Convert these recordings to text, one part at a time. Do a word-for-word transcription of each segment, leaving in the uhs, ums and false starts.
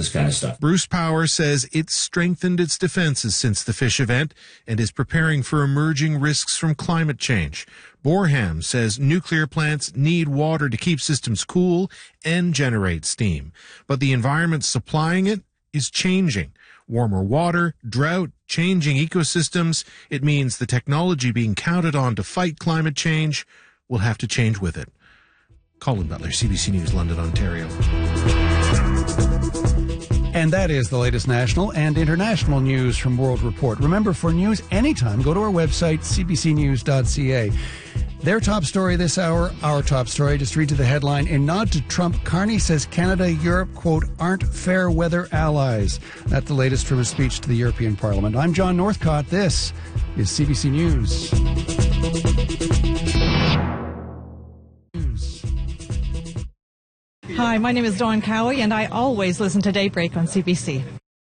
this kind of stuff. Bruce Power says it's strengthened its defenses since the fish event and is preparing for emerging risks from climate change. Boreham says nuclear plants need water to keep systems cool and generate steam, but the environment supplying it is changing. Warmer water, drought, changing ecosystems. It means the technology being counted on to fight climate change will have to change with it. Colin Butler, C B C News, London, Ontario. And that is the latest national and international news from World Report. Remember, for news anytime, go to our website, c b c news dot c a. Their top story this hour, our top story, just read to the headline. In nod to Trump, Carney says Canada, Europe, quote, aren't fair weather allies. That's the latest from his speech to the European Parliament. I'm John Northcott. This is C B C News. Hi, my name is Dawn Cowie, and I always listen to Daybreak on C B C.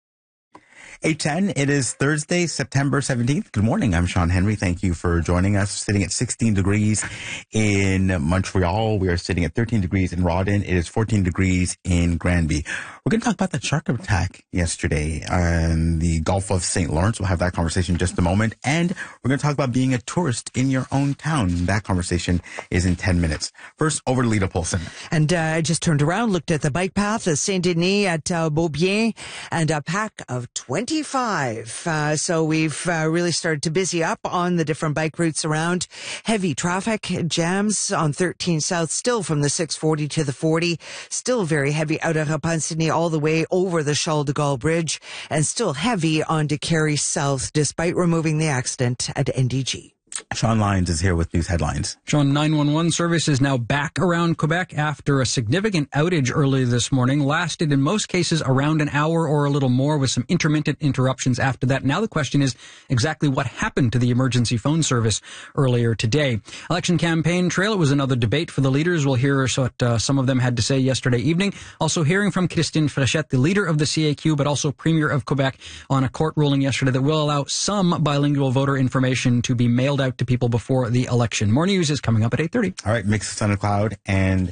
eight ten, it is Thursday, September seventeenth. Good morning, I'm Sean Henry. Thank you for joining us. Sitting at sixteen degrees in Montreal. We are sitting at thirteen degrees in Rawdon. It is fourteen degrees in Granby. We're going to talk about the shark attack yesterday on the Gulf of Saint Lawrence. We'll have that conversation in just a moment. And we're going to talk about being a tourist in your own town. That conversation is in ten minutes. First, over to Lita Polson. And uh, I just turned around, looked at the bike path at Saint Denis at uh, Beaubien, and a pack of twenty-five. Uh, so we've uh, really started to busy up on the different bike routes around. Heavy traffic jams on thirteen South, still from the six forty to the forty. Still very heavy out of Repentigny all the way over the Charles de Gaulle Bridge, and still heavy on to Carey South, despite removing the accident at N D G. Sean Lyons is here with news headlines. Sean, nine one one service is now back around Quebec after a significant outage early this morning. Lasted in most cases around an hour or a little more, with some intermittent interruptions after that. Now the question is exactly what happened to the emergency phone service earlier today. Election campaign trail, it was another debate for the leaders. We'll hear what uh, some of them had to say yesterday evening. Also hearing from Christine Fréchette, the leader of the C A Q, but also Premier of Quebec, on a court ruling yesterday that will allow some bilingual voter information to be mailed out to people before the election. More news is coming up at eight thirty. All right, mix of sun and cloud and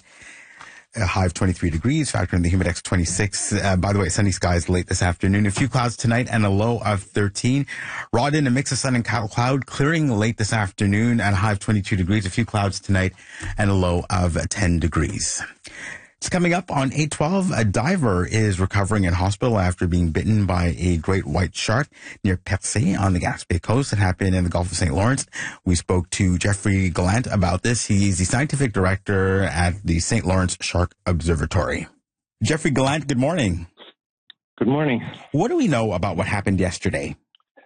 a high of twenty-three degrees, factor in the humidex twenty-six. Uh, by the way, sunny skies late this afternoon. A few clouds tonight and a low of thirteen. Rawdon, a mix of sun and cloud, clearing late this afternoon and a high of twenty-two degrees. A few clouds tonight and a low of ten degrees. It's coming up on eight twelve. A diver is recovering in hospital after being bitten by a great white shark near Percé on the Gaspé coast. It happened in the Gulf of Saint Lawrence. We spoke to Jeffrey Gallant about this. He's the scientific director at the Saint Lawrence Shark Observatory. Jeffrey Gallant, good morning. Good morning. What do we know about what happened yesterday?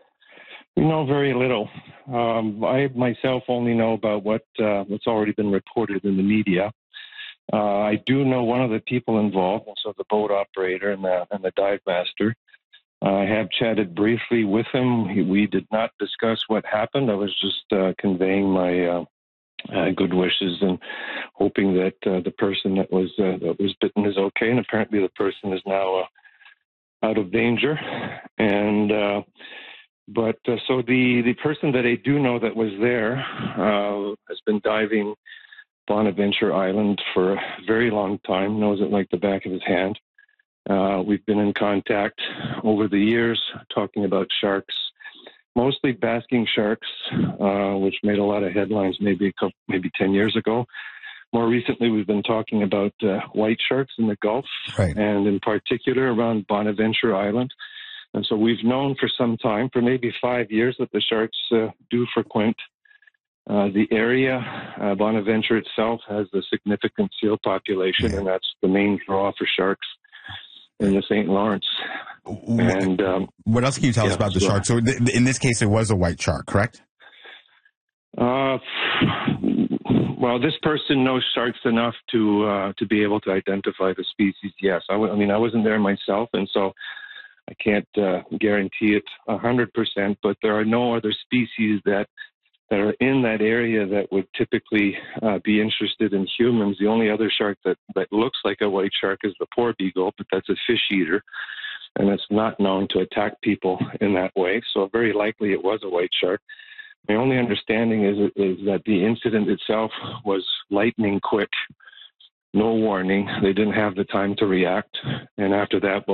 We know very little. Um, I myself only know about what uh, what's already been reported in the media. Uh, I do know one of the people involved, so the boat operator and the, and the dive master. Uh, I have chatted briefly with him. He, we did not discuss what happened. I was just uh, conveying my uh, uh, good wishes and hoping that uh, the person that was uh, that was bitten is okay. And apparently, the person is now uh, out of danger. And uh, but uh, so the the person that I do know that was there uh, has been diving Bonaventure Island for a very long time, knows it like the back of his hand. Uh, we've been in contact over the years talking about sharks, mostly basking sharks, uh, which made a lot of headlines maybe a couple, maybe ten years ago. More recently, we've been talking about uh, white sharks in the Gulf, right, and in particular around Bonaventure Island. And so we've known for some time, for maybe five years, that the sharks uh, do frequent Uh, the area. uh, Bonaventure itself has a significant seal population, yeah. and that's the main draw for sharks in the Saint Lawrence. And um, what else can you tell yeah, us about the so, shark? So th- in this case, it was a white shark, correct? Uh, well, this person knows sharks enough to uh, to be able to identify the species. Yes, I, w- I mean I wasn't there myself, and so I can't uh, guarantee it a hundred percent. But there are no other species that. that are in that area that would typically uh, be interested in humans. The only other shark that, that looks like a white shark is the porbeagle, but that's a fish eater, and it's not known to attack people in that way. So very likely it was a white shark. My only understanding is, is that the incident itself was lightning quick, no warning. They didn't have the time to react, and after that,